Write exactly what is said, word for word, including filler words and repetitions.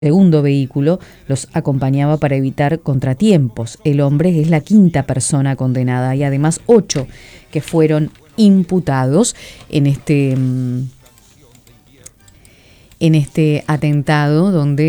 segundo vehículo los acompañaba para evitar contratiempos. El hombre es la quinta persona condenada y además ocho que fueron imputados en este, en este atentado donde